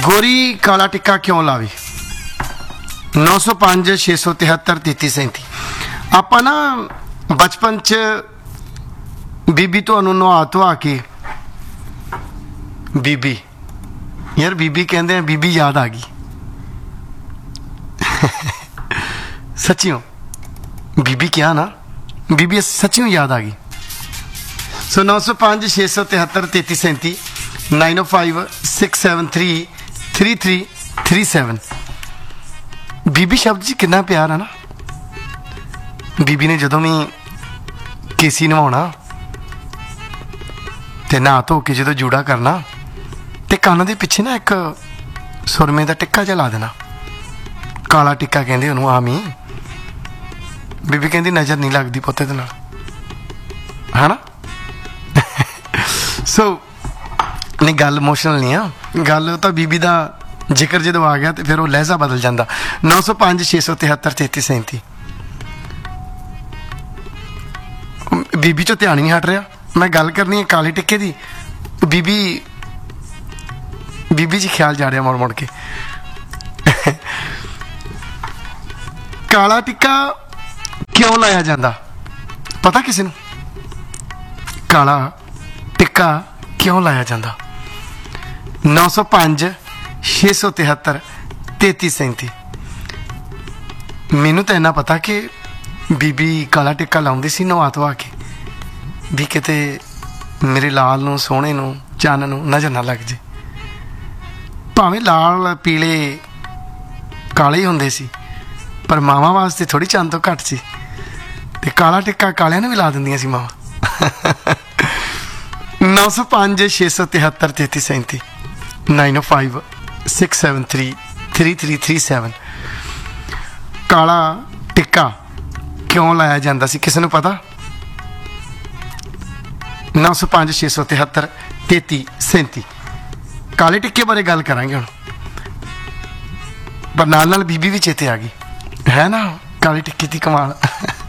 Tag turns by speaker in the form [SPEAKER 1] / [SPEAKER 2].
[SPEAKER 1] गोरी काला टिक्का क्यों लावे 905 673 3337 ਆਪਾਂ ਨਾ बचपन च बीबी ਤੁਹਾਨੂੰ ਨਵਾ ਧਵਾ के बीबी यार बीबी कहते हैं बीबी याद आ गई सच्चियों बीबी क्या ना बीबी सच्चियों याद आ गई सो 905 673 3337 905 673 3337 बीबी शब्द जी कितना प्यार है ना बीबी ने जदों भी केसी नवाना ते नहा धो के जो जूड़ा करना ते कान के पिछे ना एक सुरमे का टिक्का जला देना काला टिक्का कहते उन्होंने आमी बीबी कहती नज़र नहीं लगती पुत्त दे नाल है ना सो नहीं गल इमोशनल नहीं है गल तो बीबी का जिक्र जो आ गया तो फिर वो लहजा बदल जाता 905 673 3337 बीबी चो ध्यान नहीं हट रहा मैं गल करनी है काले टिक्के की बीबी बीबी जी ख्याल जा रहा मुड़ मुड़ के काला टिक्का क्यों लाया जाता पता किसी ने काला टिक्का क्यों लाया जाता 905 673 3337 मैनू तो इन्ना पता कि बीबी काला टिक्का लाउंदी सी नवा धवा के भी किते मेरे लाल नूं सोहणे नूं चन्न नूं नज़र ना लग जे भावें लाल पीले काले ही हुंदे सी पर मावां वास्ते थोड़ी चंद तो घट सी ते काला टिक्का कालियां नूं भी ला दिंदियां सी मावां 905 673 3337 905 673 3337 काला टिक्का क्यों लाया जाता सी किसी नूं पता 905 673 3337 काले टिक्के बारे गल करांगे हुण पर नाल नाल बीबी भी चेते आ गई है ना काले टिक्के की कमाल